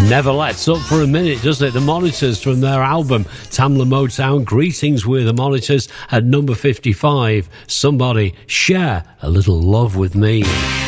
Never lets up for a minute, does it? The Monitors from their album Tamla Motown. Greetings with the Monitors at number 55. Somebody share a little love with me.